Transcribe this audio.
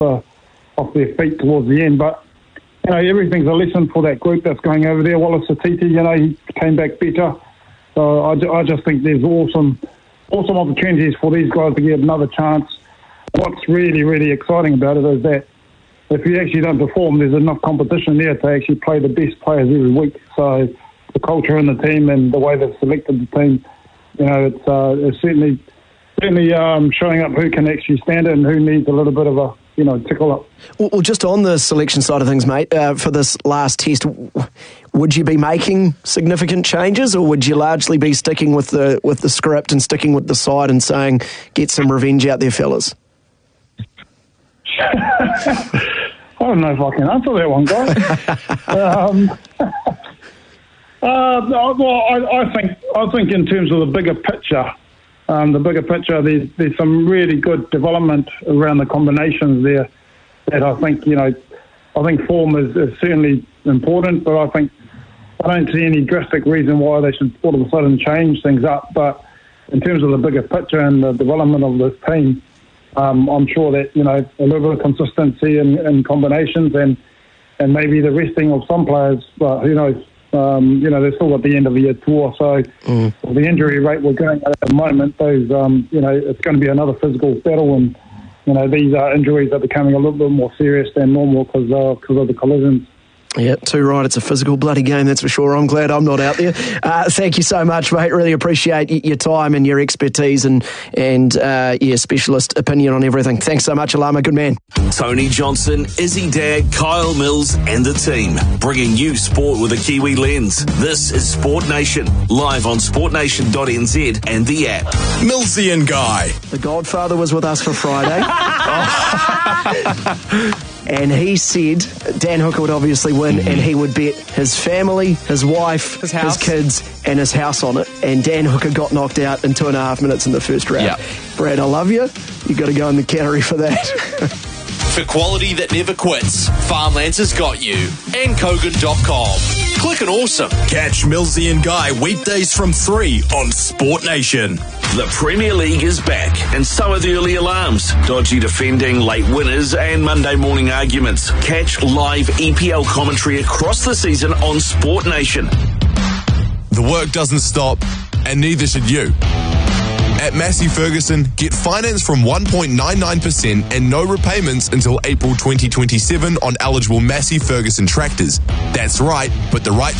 their feet towards the end. But everything's a lesson for that group that's going over there. Wallace Satiti, he came back better. So I just think there's awesome opportunities for these guys to get another chance. What's really, really exciting about it is that if you actually don't perform, there's enough competition there to actually play the best players every week. So the culture in the team and the way they've selected the team, it's certainly showing up who can actually stand it and who needs a little bit of a tickle up. Well, just on the selection side of things, mate, for this last test, would you be making significant changes, or would you largely be sticking with the script and sticking with the side and saying, get some revenge out there, fellas? I don't know if I can answer that one, guys. I think in terms of the bigger picture, there's some really good development around the combinations there that I think form is certainly important, but I don't see any drastic reason why they should all of a sudden change things up. But in terms of the bigger picture and the development of this team, I'm sure that a little bit of consistency in combinations and maybe the resting of some players, but who knows? They're still at the end of the year tour, so the injury rate we're going at the moment, those it's going to be another physical battle, and these injuries are becoming a little bit more serious than normal because of the collisions. Yeah, too right. It's a physical bloody game, that's for sure. I'm glad I'm not out there. Thank you so much, mate. Really appreciate your time and your expertise and your specialist opinion on everything. Thanks so much, Alama. Good man. Tony Johnson, Izzy Dagg, Kyle Mills and the team, bringing you sport with a Kiwi lens. This is Sport Nation, live on sportnation.nz and the app. Millsy and Guy. The Godfather was with us for Friday. And he said Dan Hooker would obviously win, and he would bet his family, his wife, his kids, and his house on it. And Dan Hooker got knocked out in 2.5 minutes in the first round. Yep. Brad, I love you. You got to go in the category for that. For quality that never quits, Farmlands has got you. And Kogan.com. Click and awesome. Catch Millsy and Guy weekdays from 3 on Sport Nation. The Premier League is back, and so are the early alarms, dodgy defending, late winners, and Monday morning arguments. Catch live EPL commentary across the season on Sport Nation. The work doesn't stop, and neither should you. At Massey Ferguson, get finance from 1.99% and no repayments until April 2027 on eligible Massey Ferguson tractors. That's right, but the right